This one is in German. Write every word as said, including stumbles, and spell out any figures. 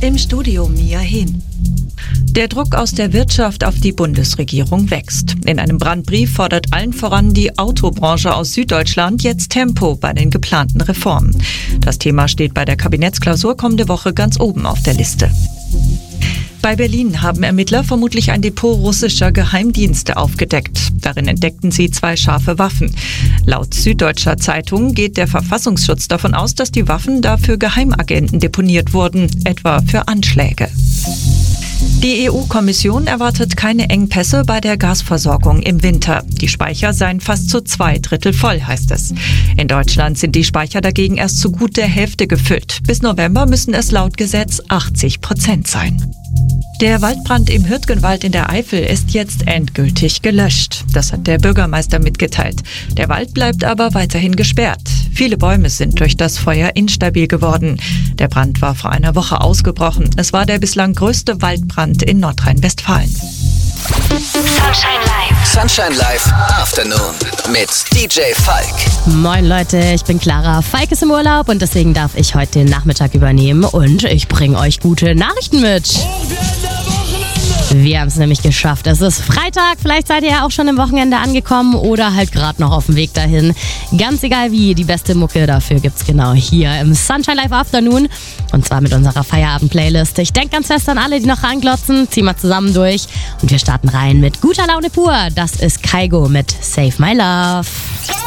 Im Studio Mia Hehn. Der Druck aus der Wirtschaft auf die Bundesregierung wächst. In einem Brandbrief fordert allen voran die Autobranche aus Süddeutschland jetzt Tempo bei den geplanten Reformen. Das Thema steht bei der Kabinettsklausur kommende Woche ganz oben auf der Liste. Bei Berlin haben Ermittler vermutlich ein Depot russischer Geheimdienste aufgedeckt. Darin entdeckten sie zwei scharfe Waffen. Laut Süddeutscher Zeitung geht der Verfassungsschutz davon aus, dass die Waffen da für Geheimagenten deponiert wurden, etwa für Anschläge. Die E U-Kommission erwartet keine Engpässe bei der Gasversorgung im Winter. Die Speicher seien fast zu zwei Drittel voll, heißt es. In Deutschland sind die Speicher dagegen erst zu gut der Hälfte gefüllt. Bis November müssen es laut Gesetz achtzig Prozent sein. Der Waldbrand im Hürtgenwald in der Eifel ist jetzt endgültig gelöscht. Das hat der Bürgermeister mitgeteilt. Der Wald bleibt aber weiterhin gesperrt. Viele Bäume sind durch das Feuer instabil geworden. Der Brand war vor einer Woche ausgebrochen. Es war der bislang größte Waldbrand in Nordrhein-Westfalen. Sunshine Live. Sunshine Live Afternoon mit D J Falk. Moin Leute, ich bin Clara. Falk ist im Urlaub und deswegen darf ich heute den Nachmittag übernehmen und ich bringe euch gute Nachrichten mit. Wir haben es nämlich geschafft. Es ist Freitag, vielleicht seid ihr ja auch schon im Wochenende angekommen oder halt gerade noch auf dem Weg dahin. Ganz egal wie, die beste Mucke dafür gibt's genau hier im Sunshine Live Afternoon und zwar mit unserer Feierabend-Playlist. Ich denke ganz fest an alle, die noch reinglotzen, ziehen wir zusammen durch und wir starten rein mit guter Laune pur. Das ist Kygo mit Save My Love.